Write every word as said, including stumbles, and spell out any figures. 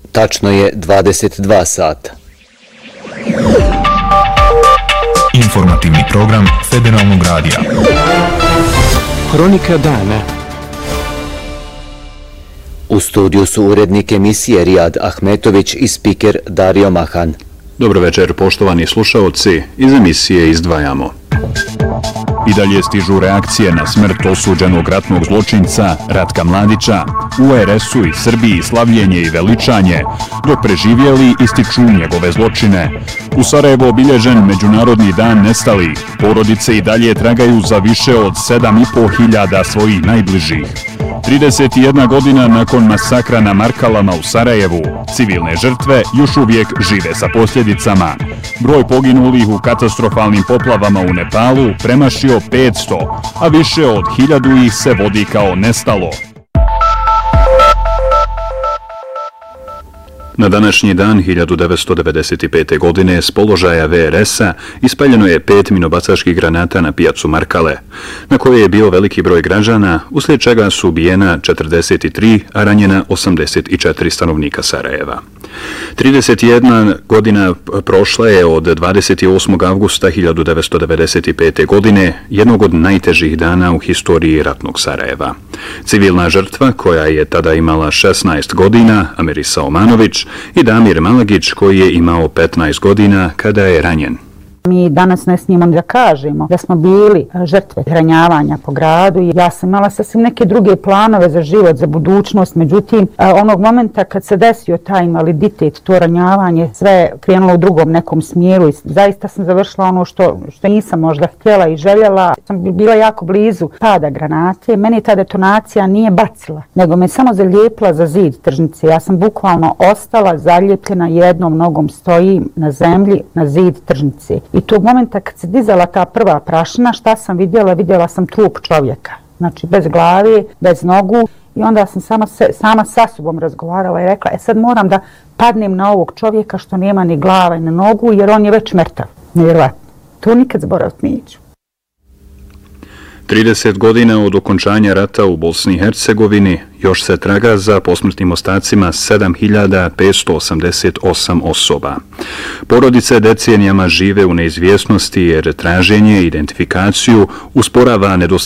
Tačno je dvadeset dva sata. Informativni program Federalnog radija. Hronika dana. U studiju su urednik emisije Rijad Ahmetović i spiker Dario Mahan. Dobro večer, poštovani slušaoci, iz emisije izdvajamo. I dalje stižu reakcije na smrt osuđenog ratnog zločinca Ratka Mladića. U er esu i Srbiji slavljenje i veličanje, dok preživjeli ističu njegove zločine. U Sarajevu obilježen Međunarodni dan nestalih. Porodice i dalje tragaju za više od sedam i po hiljada svojih najbližih. trideset jedna godina nakon masakra na Markalama u Sarajevu, civilne žrtve još uvijek žive sa posljedicama. Broj poginulih u katastrofalnim poplavama u Nepalu premašio petsto, a više od hiljadu ih se vodi kao nestalo. Na današnji dan hiljadu devetsto devedeset pete. godine s položaja ve er esa ispaljeno je pet minobacačkih granata na pijacu Markale, na kojoj je bio veliki broj građana, uslijed čega su ubijena četrdeset tri, a ranjena osamdeset četiri stanovnika Sarajeva. trideset jedna godina prošla je od dvadeset osmog avgusta hiljadu devetsto devedeset pete. godine, jednog od najtežih dana u historiji ratnog Sarajeva. Civilna žrtva, koja je tada imala šesnaest godina, Amerisa Omanović, i Damir Malagić, koji je imao petnaest godina kada je ranjen. Mi danas ne smijemo da kažemo da smo bili žrtve ranjavanja po gradu i ja sam imala sasvim neke druge planove za život, za budućnost, međutim onog momenta kad se desio taj invaliditet, to ranjavanje, sve je krenulo u drugom nekom smjeru i zaista sam završila ono što, što nisam možda htjela i željela. Sam bila jako blizu pada granate, meni ta detonacija nije bacila, nego me samo zalijepila za zid tržnice. Ja sam bukvalno ostala zalijepljena, jednom nogom stojim na zemlji na zid tržnice. I tog momenta kad se dizala ta prva prašina, šta sam vidjela? Vidjela sam trup čovjeka. Znači bez glave, bez nogu. I onda sam sama, se, sama sa sobom razgovarala i rekla, e sad moram da padnem na ovog čovjeka što nema ni glave ni nogu jer on je već mrtav. Nevjerojatno. To nikad zaboraviti neću. trideset godina od okončanja rata u Bosni i Hercegovini još se traga za posmrtnim ostacima sedam hiljada petsto osamdeset osam osoba. Porodice decenijama žive u neizvjesnosti jer traženje i identifikaciju usporava nedostatak